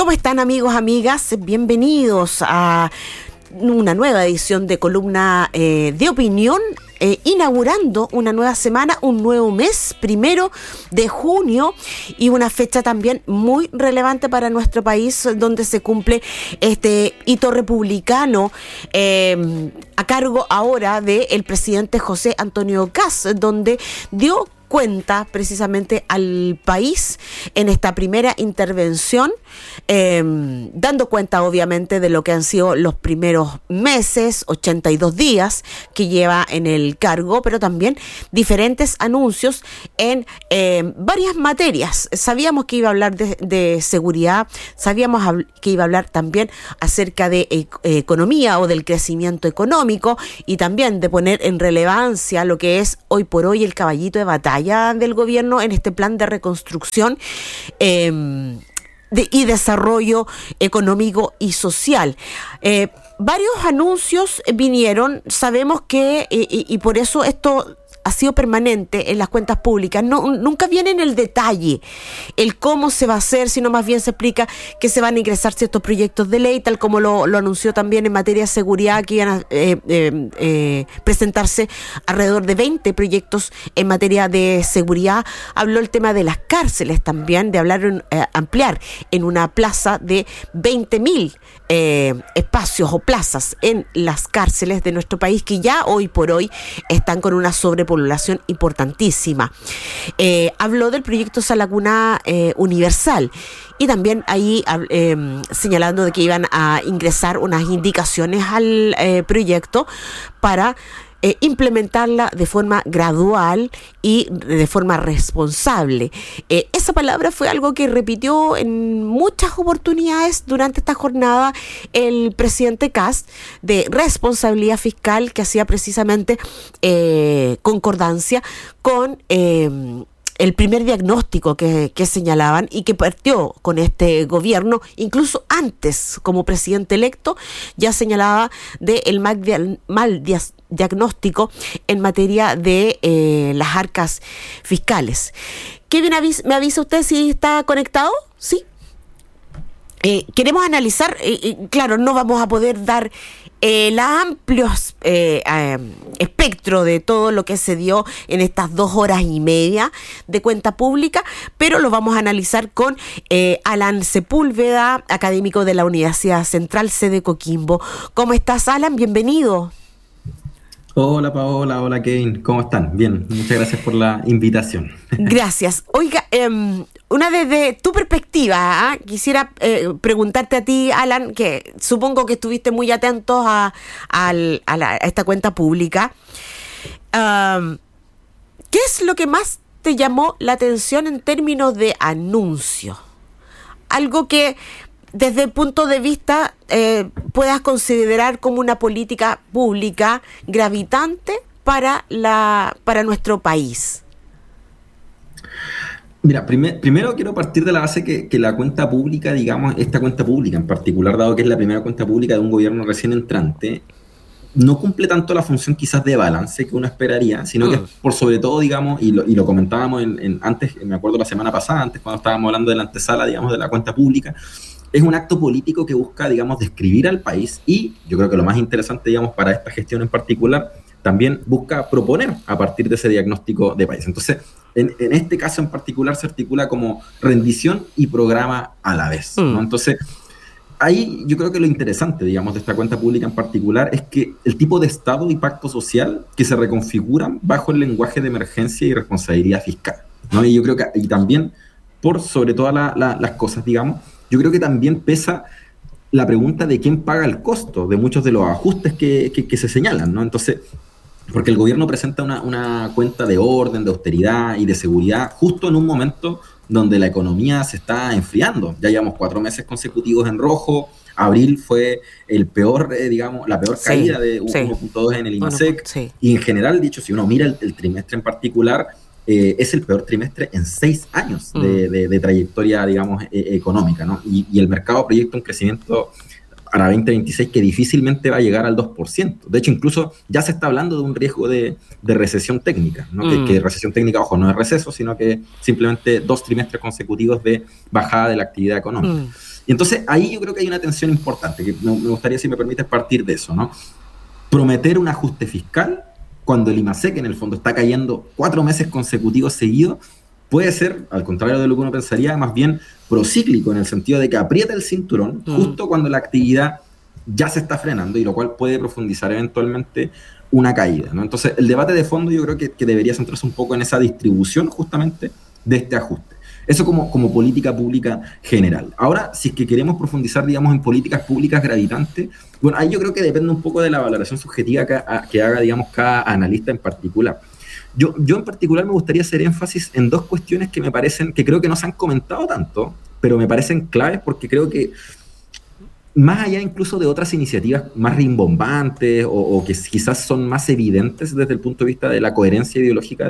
¿Cómo están, amigos, amigas? Bienvenidos a una nueva edición de Columna de Opinión, inaugurando una nueva semana, un nuevo mes, 1 de junio, y una fecha también muy relevante para nuestro país, donde se cumple este hito republicano a cargo ahora del presidente José Antonio Kast, donde dio cuenta precisamente al país en esta primera intervención, dando cuenta obviamente de lo que han sido los primeros meses, 82 días que lleva en el cargo, pero también diferentes anuncios en varias materias. Sabíamos que iba a hablar de seguridad, sabíamos que iba a hablar también acerca de economía o del crecimiento económico, y también de poner en relevancia lo que es hoy por hoy el caballito de batalla del gobierno en este plan de reconstrucción y desarrollo económico y social. Varios anuncios vinieron, sabemos que, y por eso esto ha sido permanente en las cuentas públicas. Nunca viene en el detalle el cómo se va a hacer, sino más bien se explica que se van a ingresar ciertos proyectos de ley, tal como lo anunció también en materia de seguridad, que iban a presentarse alrededor de 20 proyectos en materia de seguridad. Habló el tema de las cárceles también, de ampliar en una plaza de 20.000 espacios o plazas en las cárceles de nuestro país, que ya hoy por hoy están con una sobrepoblación importantísima. Habló del proyecto Sala Cuna Universal, y también ahí señalando de que iban a ingresar unas indicaciones al proyecto para implementarla de forma gradual y de forma responsable. Esa palabra fue algo que repitió en muchas oportunidades durante esta jornada el presidente Kast, de responsabilidad fiscal, que hacía precisamente concordancia con el primer diagnóstico que señalaban, y que partió con este gobierno, incluso antes, como presidente electo, ya señalaba del mal diagnóstico en materia de las arcas fiscales. Kevin, ¿me avisa usted si está conectado? ¿Sí? Queremos analizar, claro, no vamos a poder dar el amplio espectro de todo lo que se dio en estas 2 horas y media de cuenta pública, pero lo vamos a analizar con Alan Sepúlveda, académico de la Universidad Central, sede Coquimbo. ¿Cómo estás, Alan? Bienvenido. Hola Paola, hola Kevin, ¿cómo están? Bien, muchas gracias por la invitación. Gracias. Oiga, desde tu perspectiva, quisiera preguntarte a ti, Alan, que supongo que estuviste muy atento a esta cuenta pública. ¿Qué es lo que más te llamó la atención en términos de anuncio? Algo que desde el punto de vista puedas considerar como una política pública gravitante para nuestro país. Mira, primero quiero partir de la base que la cuenta pública, digamos, esta cuenta pública en particular, dado que es la primera cuenta pública de un gobierno recién entrante, no cumple tanto la función quizás de balance que uno esperaría, sino que por sobre todo, digamos, y lo comentábamos antes, me acuerdo la semana pasada, antes cuando estábamos hablando de la antesala, digamos, de la cuenta pública, es un acto político que busca, digamos, describir al país, y yo creo que lo más interesante, digamos, para esta gestión en particular, también busca proponer a partir de ese diagnóstico de país. Entonces, en este caso en particular se articula como rendición y programa a la vez, ¿no? Entonces, ahí yo creo que lo interesante, digamos, de esta cuenta pública en particular es que el tipo de Estado y pacto social que se reconfiguran bajo el lenguaje de emergencia y responsabilidad fiscal, ¿no? Y yo creo que, y también, por sobre todas las cosas, digamos, yo creo que también pesa la pregunta de quién paga el costo de muchos de los ajustes que se señalan, ¿no? Entonces, porque el gobierno presenta una cuenta de orden, de austeridad y de seguridad justo en un momento donde la economía se está enfriando. Ya llevamos 4 meses consecutivos en rojo. Abril fue el peor, la peor caída de 1.2 en el IMASEC. Y en general, dicho, si uno mira el trimestre en particular, es el peor trimestre en 6 años de trayectoria, digamos, económica, ¿no? Y el mercado proyecta un crecimiento para 2026 que difícilmente va a llegar al 2%. De hecho, incluso ya se está hablando de un riesgo de recesión técnica, ¿no? Que recesión técnica, ojo, no es receso, sino que simplemente 2 trimestres consecutivos de bajada de la actividad económica. Y entonces ahí yo creo que hay una tensión importante, que me gustaría, si me permites, partir de eso, ¿no? Prometer un ajuste fiscal cuando el IMASEC en el fondo está cayendo 4 meses consecutivos seguidos, puede ser, al contrario de lo que uno pensaría, más bien procíclico, en el sentido de que aprieta el cinturón justo cuando la actividad ya se está frenando, y lo cual puede profundizar eventualmente una caída, ¿no? Entonces, el debate de fondo yo creo que debería centrarse un poco en esa distribución justamente de este ajuste. Eso como política pública general. Ahora, si es que queremos profundizar, digamos, en políticas públicas gravitantes, bueno, ahí yo creo que depende un poco de la valoración subjetiva que haga, digamos, cada analista en particular. Yo en particular me gustaría hacer énfasis en 2 cuestiones que me parecen, que creo que no se han comentado tanto, pero me parecen claves porque creo que más allá incluso de otras iniciativas más rimbombantes o que quizás son más evidentes desde el punto de vista de la coherencia ideológica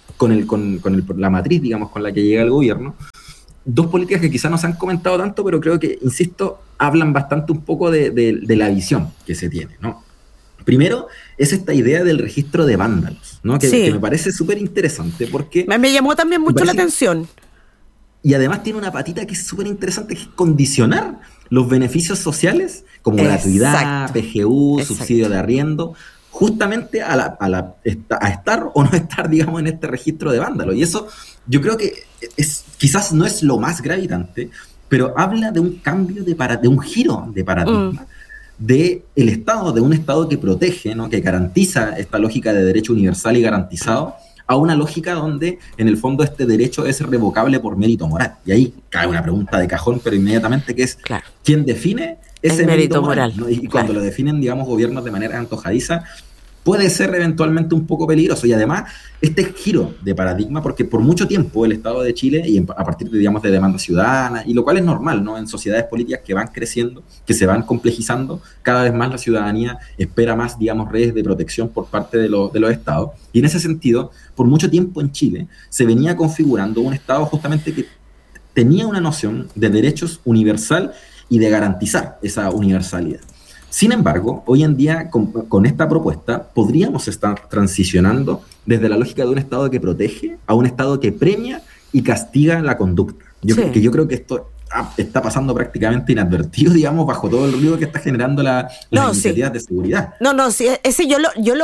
con la matriz, digamos, con la que llega el gobierno, 2 políticas que quizás no se han comentado tanto, pero creo que, insisto, hablan bastante un poco de la visión que se tiene, ¿no? Primero, es esta idea del registro de vándalos, ¿no? Que me parece súper interesante porque... Me llamó también mucho la atención. Y además tiene una patita que es súper interesante, que es condicionar los beneficios sociales, como gratuidad, PGU, subsidio de arriendo, justamente a estar o no estar, digamos, en este registro de vándalos. Y eso yo creo que quizás no es lo más gravitante, pero habla de un cambio de un giro de paradigma del Estado, de un Estado que protege, ¿no? Que garantiza esta lógica de derecho universal y garantizado, a una lógica donde en el fondo este derecho es revocable por mérito moral. Y ahí cae una pregunta de cajón, pero inmediatamente, que es ¿quién define ese mérito moral? ¿No? Y cuando lo definen, digamos, gobiernos de manera antojadiza, puede ser eventualmente un poco peligroso. Y además, este giro de paradigma, porque por mucho tiempo el Estado de Chile, y a partir de, digamos, de demanda ciudadana, y lo cual es normal, ¿no? En sociedades políticas que van creciendo, que se van complejizando, cada vez más la ciudadanía espera más, digamos, redes de protección por parte de los Estados. Y en ese sentido, por mucho tiempo en Chile se venía configurando un Estado justamente que tenía una noción de derechos universal y de garantizar esa universalidad. Sin embargo, hoy en día, con esta propuesta, podríamos estar transicionando desde la lógica de un Estado que protege a un Estado que premia y castiga la conducta. Yo creo que esto está pasando prácticamente inadvertido, digamos, bajo todo el ruido que está generando las iniciativas de seguridad. Ese yo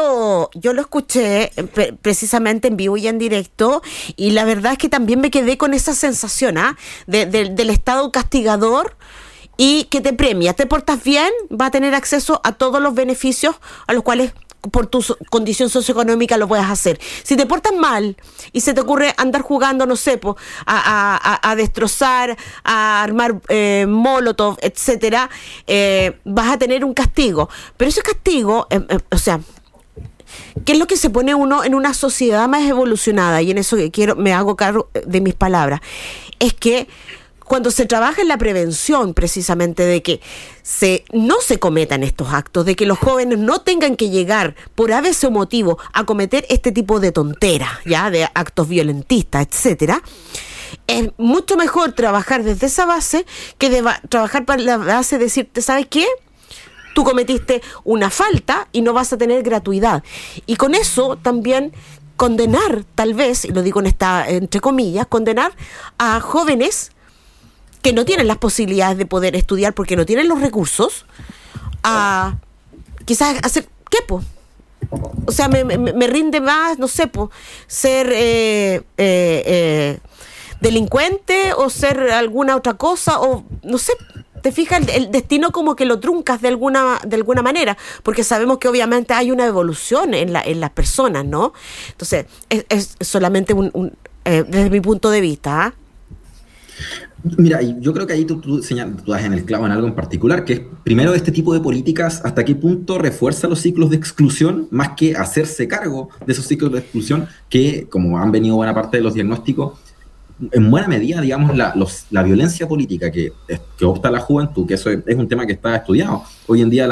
lo escuché precisamente en vivo y en directo, y la verdad es que también me quedé con esa sensación del Estado castigador, y que te premia. Te portas bien, va a tener acceso a todos los beneficios a los cuales por tu condición socioeconómica lo puedes hacer. Si te portas mal y se te ocurre andar jugando, no sé, a destrozar, a armar molotov, etcétera, vas a tener un castigo. Pero ese castigo, ¿qué es lo que se pone uno en una sociedad más evolucionada? Y en eso me hago cargo de mis palabras. Es que cuando se trabaja en la prevención, precisamente, de que no se cometan estos actos, de que los jóvenes no tengan que llegar por ABC motivo a cometer este tipo de tonteras, ya, de actos violentistas, etcétera, es mucho mejor trabajar desde esa base que trabajar para la base de decirte, ¿sabes qué? Tú cometiste una falta y no vas a tener gratuidad. Y con eso también condenar, tal vez, y lo digo entre comillas, condenar a jóvenes que no tienen las posibilidades de poder estudiar porque no tienen los recursos, a quizás hacer, ¿qué, po? O sea, me rinde más, no sé, po, ser delincuente o ser alguna otra cosa, o no sé, te fijas, el destino como que lo truncas de alguna manera, porque sabemos que obviamente hay una evolución en las personas, ¿no? Entonces, es solamente desde mi punto de vista, Mira, yo creo que ahí tú das en el clavo en algo en particular, que es, primero, este tipo de políticas, hasta qué punto refuerza los ciclos de exclusión, más que hacerse cargo de esos ciclos de exclusión que, como han venido buena parte de los diagnósticos, en buena medida, digamos, la violencia política que opta la juventud, que eso es un tema que está estudiado. Hoy en día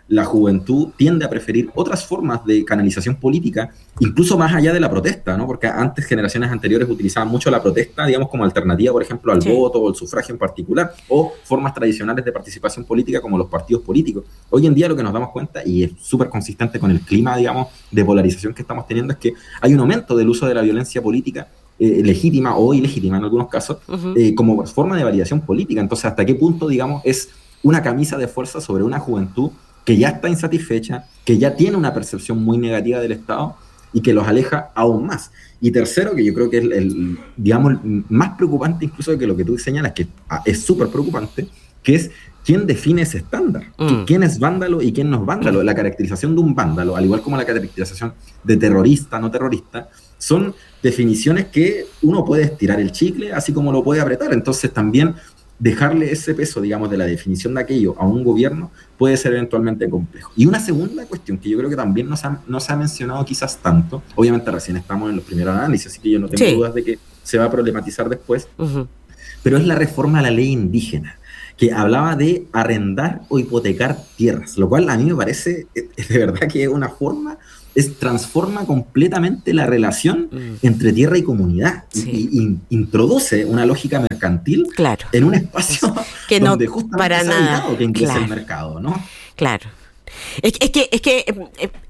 la juventud tiende a preferir otras formas de canalización política, incluso más allá de la protesta, ¿no? Porque antes, generaciones anteriores utilizaban mucho la protesta, digamos, como alternativa, por ejemplo, al voto o al sufragio en particular, o formas tradicionales de participación política como los partidos políticos. Hoy en día lo que nos damos cuenta, y es súper consistente con el clima, digamos, de polarización que estamos teniendo, es que hay un aumento del uso de la violencia política legítima o ilegítima en algunos casos, como forma de validación política. Entonces, ¿hasta qué punto, digamos, es una camisa de fuerza sobre una juventud que ya está insatisfecha, que ya tiene una percepción muy negativa del Estado y que los aleja aún más? Y tercero, que yo creo que es digamos, más preocupante incluso que lo que tú señalas, que es súper preocupante, que es quién define ese estándar, quién es vándalo y quién no es vándalo. La caracterización de un vándalo, al igual como la caracterización de terrorista, no terrorista, son definiciones que uno puede estirar el chicle, así como lo puede apretar. Entonces también dejarle ese peso, digamos, de la definición de aquello a un gobierno puede ser eventualmente complejo. Y una segunda cuestión que yo creo que también no se ha mencionado quizás tanto, obviamente recién estamos en los primeros análisis, así que yo no tengo dudas de que se va a problematizar después, pero es la reforma a la ley indígena, que hablaba de arrendar o hipotecar tierras, lo cual a mí me parece de verdad que es una forma, transforma completamente la relación entre tierra y comunidad, y introduce una lógica mercantil en un espacio que donde no, justamente para se ha nada evitado que ingrese el mercado, ¿no? Claro. Es que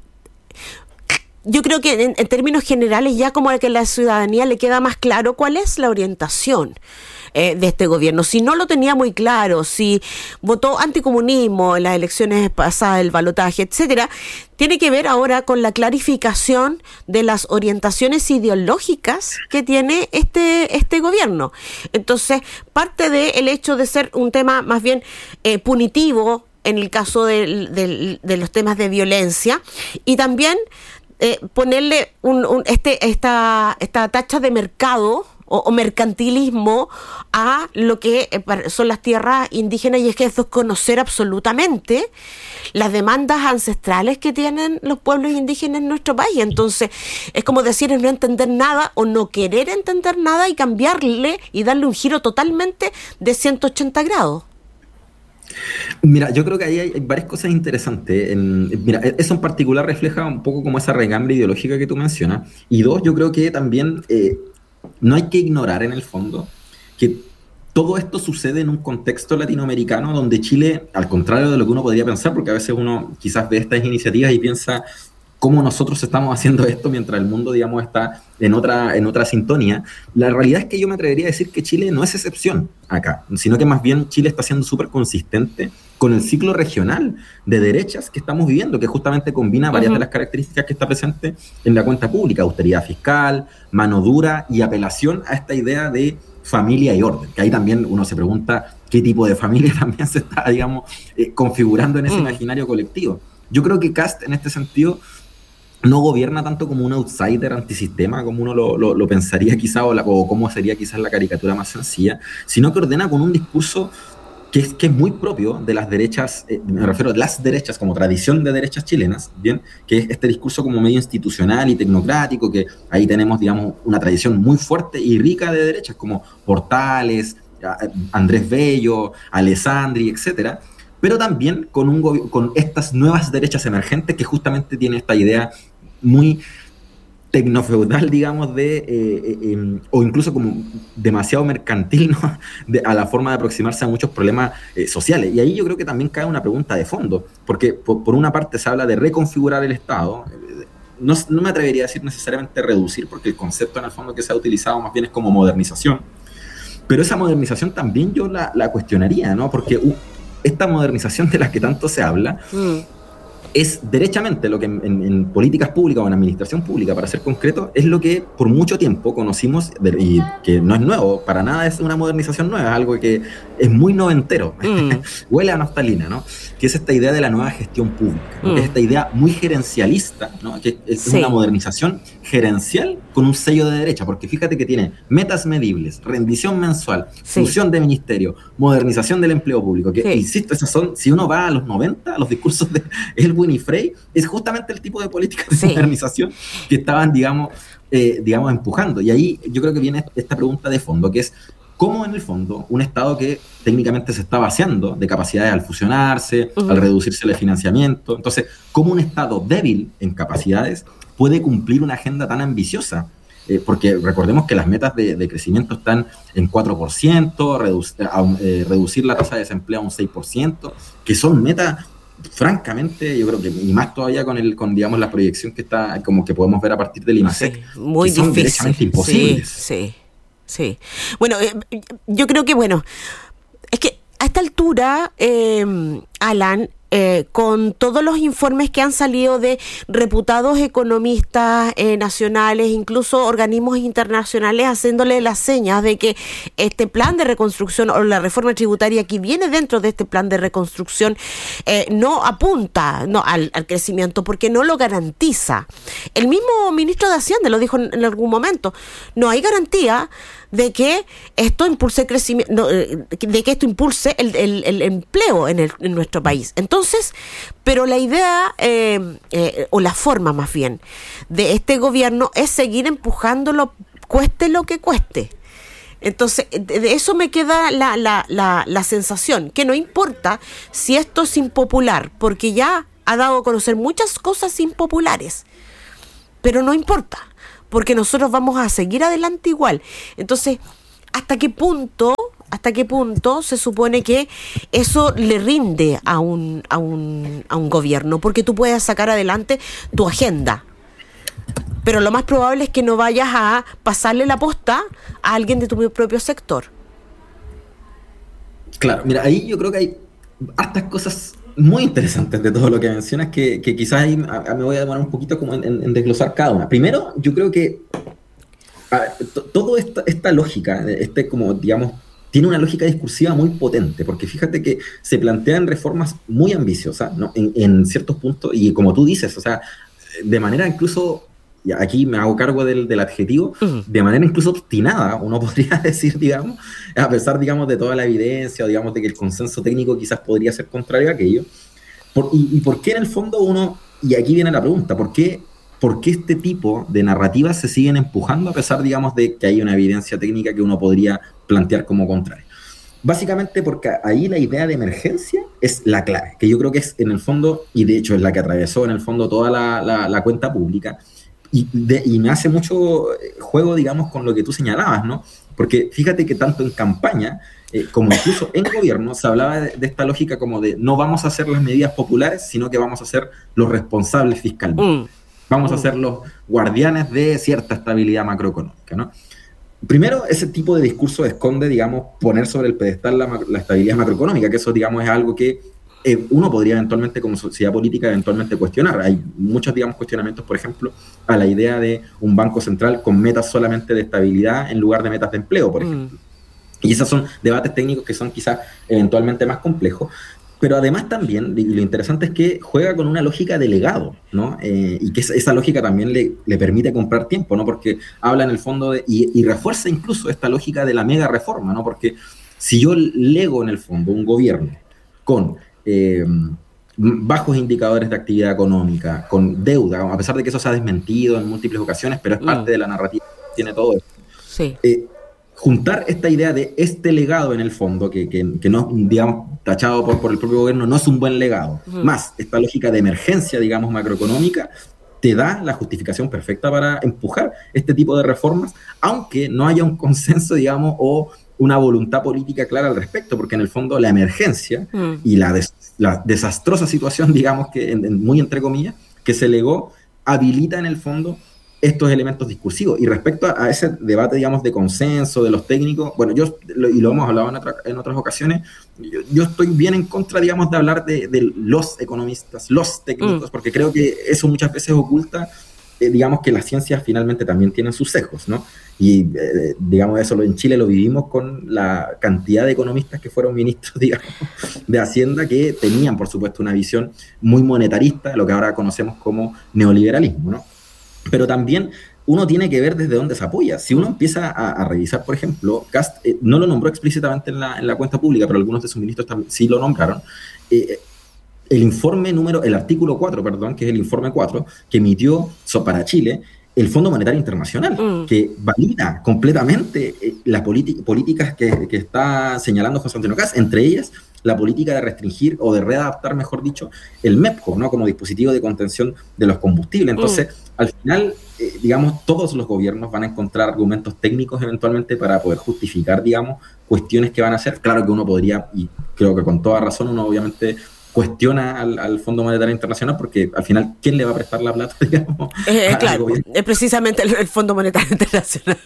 yo creo que en términos generales ya como que a la ciudadanía le queda más claro cuál es la orientación de este gobierno. Si no lo tenía muy claro, si votó anticomunismo en las elecciones pasadas, el balotaje, etcétera, tiene que ver ahora con la clarificación de las orientaciones ideológicas que tiene este gobierno. Entonces, parte del hecho de ser un tema más bien punitivo en el caso de los temas de violencia, y también ponerle esta tacha de mercado o mercantilismo a lo que son las tierras indígenas, y es que es desconocer absolutamente las demandas ancestrales que tienen los pueblos indígenas en nuestro país. Entonces es como decir, es no entender nada o no querer entender nada y cambiarle y darle un giro totalmente de 180 grados. Mira, yo creo que ahí hay varias cosas interesantes. Mira, eso en particular refleja un poco como esa regambre ideológica que tú mencionas. Y dos, yo creo que también no hay que ignorar en el fondo que todo esto sucede en un contexto latinoamericano donde Chile, al contrario de lo que uno podría pensar, porque a veces uno quizás ve estas iniciativas y piensa cómo nosotros estamos haciendo esto mientras el mundo, digamos, está en otra sintonía. La realidad es que yo me atrevería a decir que Chile no es excepción acá, sino que más bien Chile está siendo súper consistente con el ciclo regional de derechas que estamos viviendo, que justamente combina varias de las características que está presente en la cuenta pública: austeridad fiscal, mano dura y apelación a esta idea de familia y orden, que ahí también uno se pregunta qué tipo de familia también se está, digamos, configurando en ese imaginario colectivo. Yo creo que Kast, en este sentido, no gobierna tanto como un outsider antisistema, como uno lo pensaría quizá, o como sería quizás la caricatura más sencilla, sino que ordena con un discurso que es muy propio de las derechas, me refiero a las derechas como tradición de derechas chilenas, ¿bien? Que es este discurso como medio institucional y tecnocrático, que ahí tenemos, digamos, una tradición muy fuerte y rica de derechas, como Portales, Andrés Bello, Alessandri, etcétera, pero también con estas nuevas derechas emergentes que justamente tienen esta idea muy tecnofeudal, digamos, o incluso como demasiado mercantil, ¿no? A la forma de aproximarse a muchos problemas sociales. Y ahí yo creo que también cae una pregunta de fondo, porque por una parte se habla de reconfigurar el Estado. No me atrevería a decir necesariamente reducir, porque el concepto en el fondo que se ha utilizado más bien es como modernización. Pero esa modernización también yo la cuestionaría, ¿no? Porque esta modernización de la que tanto se habla es derechamente lo que en políticas públicas o en administración pública, para ser concreto, es lo que por mucho tiempo conocimos, y que no es nuevo, para nada es una modernización nueva, es algo que es muy noventero, huele a naftalina, ¿no? Que es esta idea de la nueva gestión pública, ¿no? Que es esta idea muy gerencialista, ¿no? Que es una modernización gerencial con un sello de derecha, porque fíjate que tiene metas medibles, rendición mensual, fusión de ministerio, modernización del empleo público, que insisto, esas son, si uno va a los 90, a los discursos de Elwin y Frey, es justamente el tipo de políticas de modernización que estaban, digamos, empujando. Y ahí yo creo que viene esta pregunta de fondo, que es cómo en el fondo un Estado que técnicamente se está vaciando de capacidades al fusionarse, al reducirse el financiamiento, entonces, cómo un Estado débil en capacidades puede cumplir una agenda tan ambiciosa. Porque recordemos que las metas de crecimiento están en 4%, reducir la tasa de desempleo a un 6%, que son metas, francamente, yo creo que, y más todavía con digamos, la proyección que está, como que podemos ver a partir del IMASEC, muy que son difícil, directamente imposibles. Sí. Bueno, yo creo que, es que a esta altura, Alan, con todos los informes que han salido de reputados economistas nacionales, incluso organismos internacionales, haciéndole las señas de que este plan de reconstrucción o la reforma tributaria que viene dentro de este plan de reconstrucción no apunta al crecimiento, porque no lo garantiza. El mismo ministro de Hacienda lo dijo en algún momento: no hay garantía de que esto impulse crecimiento, de que esto impulse el empleo en nuestro país. Entonces, pero la idea, o la forma más bien, de este gobierno es seguir empujándolo, cueste lo que cueste. Entonces, de eso me queda la sensación, que no importa si esto es impopular, porque ya ha dado a conocer muchas cosas impopulares, pero no importa, porque nosotros vamos a seguir adelante igual. Entonces, ¿hasta qué punto se supone que eso le rinde a un gobierno? Porque tú puedes sacar adelante tu agenda, pero lo más probable es que no vayas a pasarle la posta a alguien de tu propio sector. Claro, mira, ahí yo creo que hay hartas cosas muy interesantes de todo lo que mencionas, que quizás ahí me voy a demorar un poquito como en desglosar cada una. Primero, yo creo que toda esta lógica, como digamos, tiene una lógica discursiva muy potente, porque fíjate que se plantean reformas muy ambiciosas, ¿no? En ciertos puntos, y como tú dices, o sea, de manera incluso, y aquí me hago cargo del adjetivo, de manera incluso obstinada, uno podría decir, digamos, a pesar, digamos, de toda la evidencia, o digamos, de que el consenso técnico quizás podría ser contrario a aquello. ¿Y por qué en el fondo uno, y aquí viene la pregunta, ¿por qué este tipo de narrativas se siguen empujando a pesar, digamos, de que hay una evidencia técnica que uno podría plantear como contraria? Básicamente porque ahí la idea de emergencia es la clave, que yo creo que es en el fondo, y de hecho es la que atravesó en el fondo toda la cuenta pública, y me hace mucho juego, digamos, con lo que tú señalabas, ¿no? Porque fíjate que tanto en campaña como incluso en gobierno se hablaba de esta lógica como de no vamos a hacer las medidas populares, sino que vamos a ser los responsables fiscalmente. Vamos a ser los guardianes de cierta estabilidad macroeconómica, ¿no? Primero, ese tipo de discurso esconde, digamos, poner sobre el pedestal la estabilidad macroeconómica, que eso, digamos, es algo que uno podría eventualmente, como sociedad política, eventualmente cuestionar. Hay muchos, digamos, cuestionamientos, por ejemplo, a la idea de un banco central con metas solamente de estabilidad en lugar de metas de empleo, por ejemplo. Y esos son debates técnicos que son quizás eventualmente más complejos. Pero además también, y lo interesante es que juega con una lógica de legado, ¿no? Y que esa lógica también le permite comprar tiempo, ¿no? Porque habla en el fondo y refuerza incluso esta lógica de la mega reforma, ¿no? Porque si yo lego en el fondo un gobierno con bajos indicadores de actividad económica, con deuda, a pesar de que eso se ha desmentido en múltiples ocasiones, pero es parte de la narrativa que tiene todo esto. Sí. Juntar esta idea de este legado en el fondo, que no, digamos, tachado por el propio gobierno, no es un buen legado, más esta lógica de emergencia, digamos, macroeconómica, te da la justificación perfecta para empujar este tipo de reformas, aunque no haya un consenso, digamos, o una voluntad política clara al respecto, porque en el fondo la emergencia y la desastrosa situación, digamos, que muy entre comillas, que se legó, habilita en el fondo estos elementos discursivos. Y respecto a ese debate, digamos, de consenso de los técnicos, bueno, y lo hemos hablado en otras ocasiones, yo estoy bien en contra, digamos, de hablar de los economistas, los técnicos, porque creo que eso muchas veces oculta, digamos, que las ciencias finalmente también tienen sus sesgos, ¿no? Y, digamos, eso en Chile lo vivimos con la cantidad de economistas que fueron ministros, digamos, de Hacienda, que tenían, por supuesto, una visión muy monetarista, lo que ahora conocemos como neoliberalismo, ¿no? Pero también uno tiene que ver desde dónde se apoya. Si uno empieza a revisar, por ejemplo, Kast no lo nombró explícitamente en la cuenta pública, pero algunos de sus ministros también sí lo nombraron. El artículo 4, perdón, que es el informe 4, que emitió para Chile, el Fondo Monetario Internacional, que valida completamente las políticas que está señalando José Antonio Kast, entre ellas la política de restringir o de readaptar, mejor dicho, el MEPCO, ¿no? Como dispositivo de contención de los combustibles. Entonces, al final, digamos, todos los gobiernos van a encontrar argumentos técnicos eventualmente para poder justificar, digamos, cuestiones que van a hacer. Claro que uno podría, y creo que con toda razón, uno obviamente cuestiona al Fondo Monetario Internacional, porque al final, ¿quién le va a prestar la plata, digamos? Claro, es precisamente el Fondo Monetario Internacional.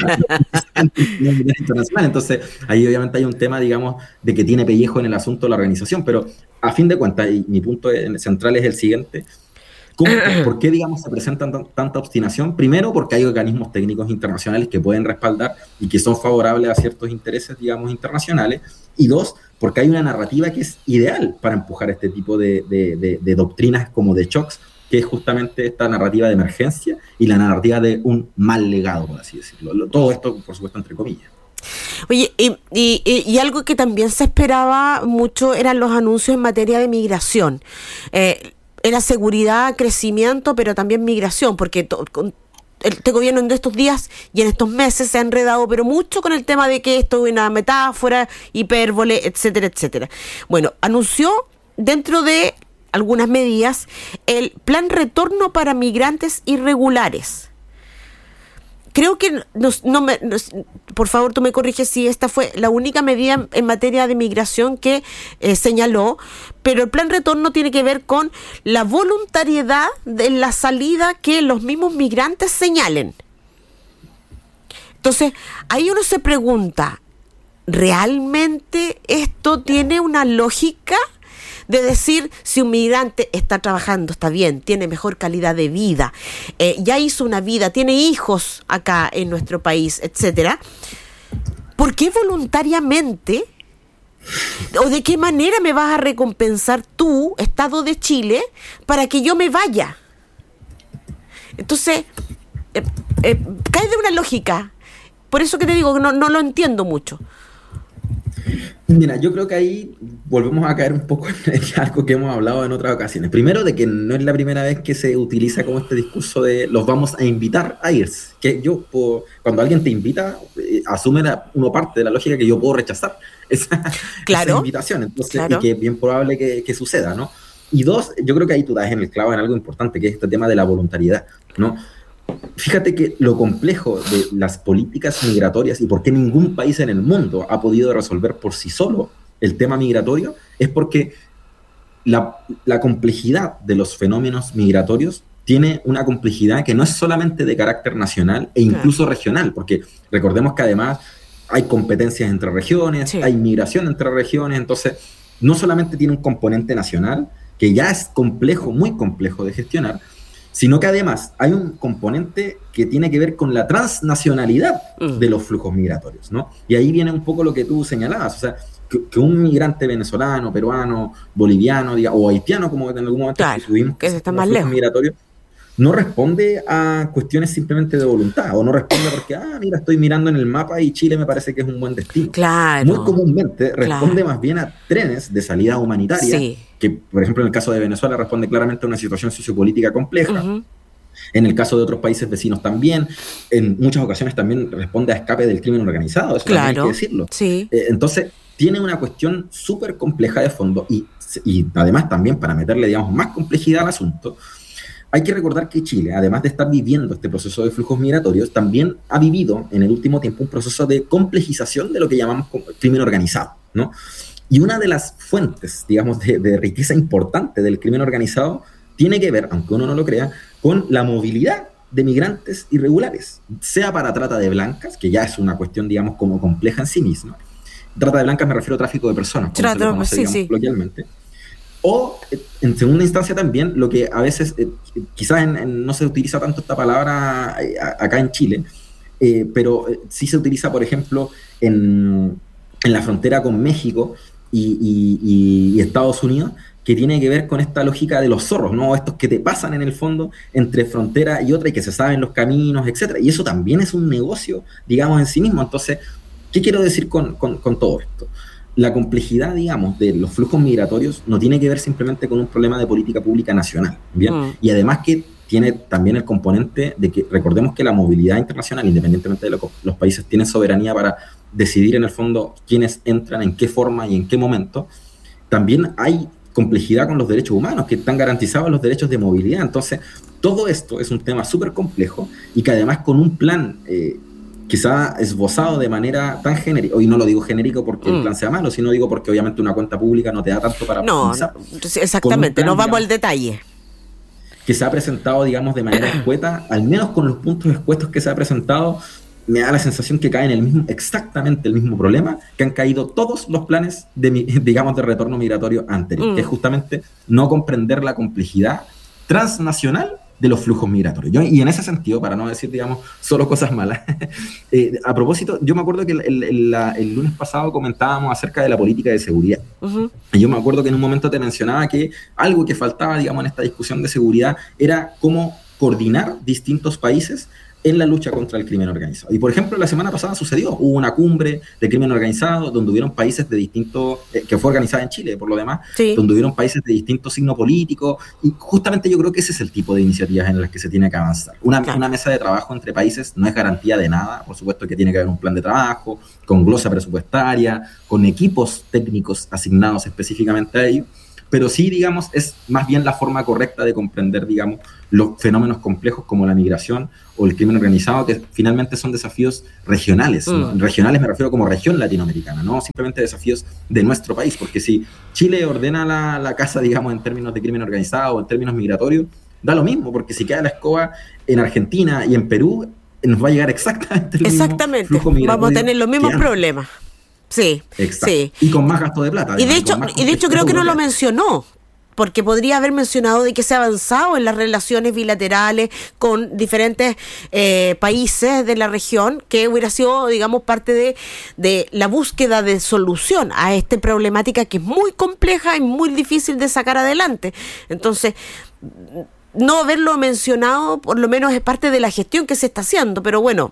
Entonces, ahí obviamente hay un tema, digamos, de que tiene pellejo en el asunto la organización, pero a fin de cuentas, y mi punto central es el siguiente: ¿por qué, digamos, se presenta tanta obstinación? Primero, porque hay organismos técnicos internacionales que pueden respaldar y que son favorables a ciertos intereses, digamos, internacionales. Y dos, porque hay una narrativa que es ideal para empujar este tipo de doctrinas como de shocks, que es justamente esta narrativa de emergencia y la narrativa de un mal legado, por así decirlo. Todo esto, por supuesto, entre comillas. Oye, y algo que también se esperaba mucho eran los anuncios en materia de migración. Era seguridad, crecimiento, pero también migración, porque este gobierno en estos días y en estos meses se ha enredado, pero mucho con el tema de que esto es una metáfora, hipérbole, etcétera, etcétera. Bueno, anunció dentro de algunas medidas el plan retorno para migrantes irregulares. Creo que, por favor, tú me corriges si esta fue la única medida en materia de migración que señaló, pero el plan retorno tiene que ver con la voluntariedad de la salida que los mismos migrantes señalen. Entonces, ahí uno se pregunta, ¿realmente esto tiene una lógica? De decir, si un migrante está trabajando, está bien, tiene mejor calidad de vida, ya hizo una vida, tiene hijos acá en nuestro país, etcétera, ¿por qué voluntariamente o de qué manera me vas a recompensar tú, Estado de Chile, para que yo me vaya? Entonces, cae de una lógica. Por eso que te digo que no lo entiendo mucho. Mira, yo creo que ahí volvemos a caer un poco en algo que hemos hablado en otras ocasiones. Primero, de que no es la primera vez que se utiliza como este discurso de los vamos a invitar a irse. Que cuando alguien te invita, asume uno parte de la lógica que yo puedo rechazar esa invitación. Entonces, y que es bien probable que suceda, ¿no? Y dos, yo creo que ahí tú das en el clavo en algo importante, que es este tema de la voluntariedad, ¿no? Fíjate que lo complejo de las políticas migratorias y por qué ningún país en el mundo ha podido resolver por sí solo el tema migratorio es porque la complejidad de los fenómenos migratorios tiene una complejidad que no es solamente de carácter nacional e incluso regional, porque recordemos que además hay competencias entre regiones, hay migración entre regiones, entonces no solamente tiene un componente nacional, que ya es complejo, muy complejo de gestionar, sino que además hay un componente que tiene que ver con la transnacionalidad de los flujos migratorios, ¿no? Y ahí viene un poco lo que tú señalabas, o sea, que un migrante venezolano, peruano, boliviano, o haitiano, como en algún momento estuvimos, que está más lejos, migratorios, no responde a cuestiones simplemente de voluntad, o no responde porque, mira, estoy mirando en el mapa y Chile me parece que es un buen destino. Claro. Muy comúnmente responde más bien a trenes de salida humanitaria, que, por ejemplo, en el caso de Venezuela responde claramente a una situación sociopolítica compleja. En el caso de otros países vecinos también, en muchas ocasiones también responde a escape del crimen organizado, eso también hay que decirlo. Sí. Entonces, tiene una cuestión súper compleja de fondo y además también para meterle, digamos, más complejidad al asunto, hay que recordar que Chile, además de estar viviendo este proceso de flujos migratorios, también ha vivido en el último tiempo un proceso de complejización de lo que llamamos crimen organizado, ¿no? Y una de las fuentes, digamos, de riqueza importante del crimen organizado tiene que ver, aunque uno no lo crea, con la movilidad de migrantes irregulares, sea para trata de blancas, que ya es una cuestión, digamos, como compleja en sí misma. Trata de blancas me refiero a tráfico de personas, como se lo conoce, digamos, coloquialmente. O, en segunda instancia también, lo que a veces, quizás no se utiliza tanto esta palabra acá en Chile, pero sí se utiliza, por ejemplo, en la frontera con México y Estados Unidos, que tiene que ver con esta lógica de los zorros, ¿no? Estos que te pasan en el fondo entre frontera y otra y que se saben los caminos, etcétera. Y eso también es un negocio, digamos, en sí mismo. Entonces, ¿qué quiero decir con todo esto? La complejidad, digamos, de los flujos migratorios no tiene que ver simplemente con un problema de política pública nacional, ¿bien? Y además que tiene también el componente de que recordemos que la movilidad internacional, independientemente de los países, tienen soberanía para decidir en el fondo quiénes entran, en qué forma y en qué momento. También hay complejidad con los derechos humanos, que están garantizados los derechos de movilidad. Entonces, todo esto es un tema súper complejo y que además con un plan quizá esbozado de manera tan genérica, y no lo digo genérico porque el plan sea malo, sino digo porque obviamente una cuenta pública no te da tanto para profundizar. No, exactamente, plan, nos vamos al detalle. Que se ha presentado, digamos, de manera escueta, al menos con los puntos escuetos que se ha presentado, me da la sensación que caen en exactamente el mismo problema que han caído todos los planes digamos, de retorno migratorio anterior, que es justamente no comprender la complejidad transnacional de los flujos migratorios. Y en ese sentido, para no decir, digamos, solo cosas malas, a propósito, yo me acuerdo que el lunes pasado comentábamos acerca de la política de seguridad. Y yo me acuerdo que en un momento te mencionaba que algo que faltaba, digamos, en esta discusión de seguridad era cómo coordinar distintos países en la lucha contra el crimen organizado. Y, por ejemplo, la semana pasada hubo una cumbre de crimen organizado donde hubieron países de distintos, que fue organizada en Chile, por lo demás, sí, donde hubieron países de distinto signo político, y justamente yo creo que ese es el tipo de iniciativas en las que se tiene que avanzar. Una mesa de trabajo entre países no es garantía de nada, por supuesto que tiene que haber un plan de trabajo, con glosa presupuestaria, con equipos técnicos asignados específicamente a ello, pero sí, digamos, es más bien la forma correcta de comprender, digamos, los fenómenos complejos como la migración o el crimen organizado, que finalmente son desafíos regionales. ¿No? Regionales me refiero como región latinoamericana, no simplemente desafíos de nuestro país, porque si Chile ordena la casa, digamos, en términos de crimen organizado o en términos migratorios, da lo mismo, porque si queda la escoba en Argentina y en Perú, nos va a llegar exactamente el mismo flujo migratorio. Vamos a tener los mismos problemas. Sí, exacto. Sí. Y con más gasto de plata. Además, y de hecho creo que no lo mencionó, porque podría haber mencionado de que se ha avanzado en las relaciones bilaterales con diferentes países de la región, que hubiera sido, digamos, parte de la búsqueda de solución a esta problemática que es muy compleja y muy difícil de sacar adelante. Entonces, no haberlo mencionado, por lo menos es parte de la gestión que se está haciendo, pero bueno.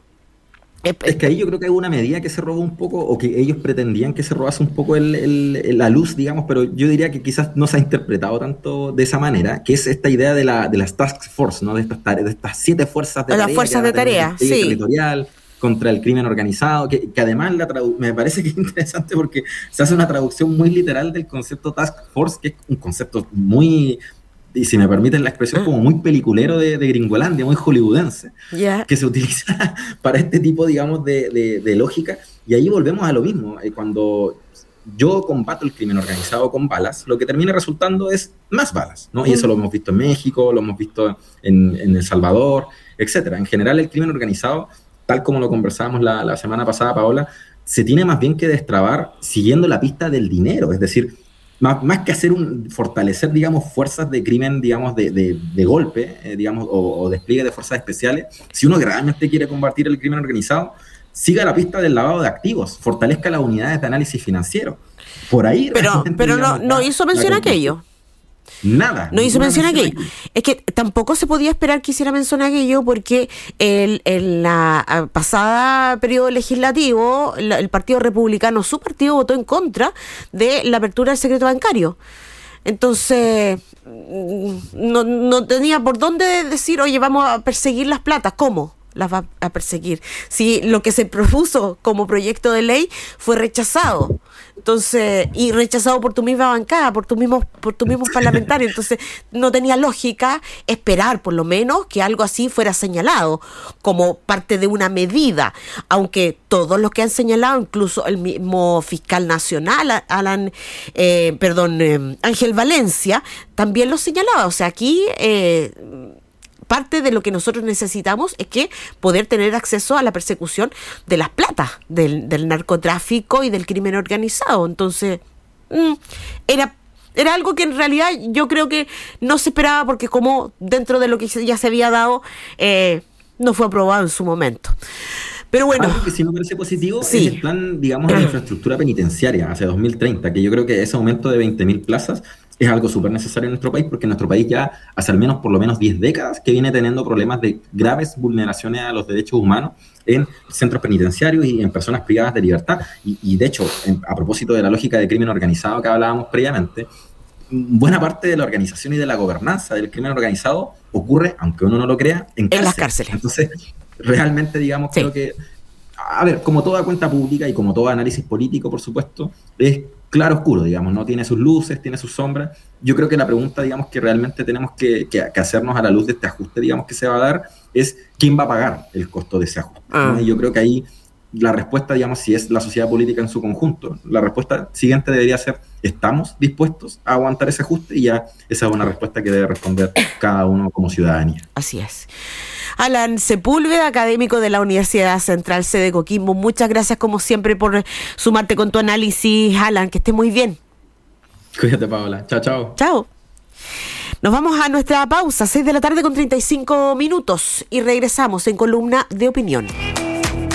Es que ahí yo creo que hay una medida que se robó un poco, o que ellos pretendían que se robase un poco la luz, digamos, pero yo diría que quizás no se ha interpretado tanto de esa manera, que es esta idea de las task force, ¿no? De estas 7 fuerzas de tarea. Las fuerzas de tarea, sí. Territorial, contra el crimen organizado, que además me parece que es interesante porque se hace una traducción muy literal del concepto task force, que es un concepto muy... y si me permiten la expresión, como muy peliculero de Gringolandia, muy hollywoodense, que se utiliza para este tipo, digamos, de lógica. Y ahí volvemos a lo mismo. Cuando yo combato el crimen organizado con balas, lo que termina resultando es más balas, ¿no? Y eso lo hemos visto en México, lo hemos visto en El Salvador, etcétera. En general, el crimen organizado, tal como lo conversábamos la semana pasada, Paola, se tiene más bien que destrabar siguiendo la pista del dinero, es decir, más que fortalecer, digamos, fuerzas de crimen, digamos, de golpe, digamos, o despliegue de fuerzas especiales, si uno realmente quiere combatir el crimen organizado, siga la pista del lavado de activos, fortalezca las unidades de análisis financiero. Por ahí... Pero digamos, no hizo mención a aquello. Nada. No hizo mención a aquello. Es que tampoco se podía esperar que hiciera mención a aquello porque en la pasada periodo legislativo el Partido Republicano, su partido, votó en contra de la apertura del secreto bancario. Entonces no tenía por dónde decir, oye, vamos a perseguir las platas. ¿Cómo las va a perseguir? Si lo que se propuso como proyecto de ley fue rechazado. Entonces, y rechazado por tu misma bancada, por tus mismos parlamentarios. Entonces, no tenía lógica esperar, por lo menos, que algo así fuera señalado como parte de una medida. Aunque todos los que han señalado, incluso el mismo fiscal nacional, Ángel Valencia, también lo señalaba. O sea, aquí... parte de lo que nosotros necesitamos es que poder tener acceso a la persecución de las platas, del narcotráfico y del crimen organizado. Entonces, era algo que en realidad yo creo que no se esperaba porque como dentro de lo que ya se había dado, no fue aprobado en su momento. Pero bueno. Algo que sí me parece positivo es el plan, digamos, de infraestructura penitenciaria hacia 2030, que yo creo que ese aumento de 20.000 plazas es algo súper necesario en nuestro país, porque nuestro país ya hace al menos por lo menos 10 décadas que viene teniendo problemas de graves vulneraciones a los derechos humanos en centros penitenciarios y en personas privadas de libertad. Y de hecho, a propósito de la lógica de crimen organizado que hablábamos previamente, buena parte de la organización y de la gobernanza del crimen organizado ocurre, aunque uno no lo crea, en las cárceles. Entonces, realmente, digamos, sí, creo que, a ver, como toda cuenta pública y como todo análisis político, por supuesto, es claro oscuro, digamos, ¿no? Tiene sus luces, tiene sus sombras. Yo creo que la pregunta, digamos, que realmente tenemos que hacernos a la luz de este ajuste, digamos, que se va a dar, es ¿quién va a pagar el costo de ese ajuste? ¿No? Y yo creo que ahí la respuesta, digamos, si es la sociedad política en su conjunto, la respuesta siguiente debería ser: ¿estamos dispuestos a aguantar ese ajuste? Y ya esa es una respuesta que debe responder cada uno como ciudadanía. Así es. Alan Sepúlveda, académico de la Universidad Central sede Coquimbo, muchas gracias como siempre por sumarte con tu análisis, Alan, que estés muy bien. Cuídate, Paola. Chao, chao. Chao. Nos vamos a nuestra pausa, 6 de la tarde con 35 minutos, y regresamos en Columna de Opinión.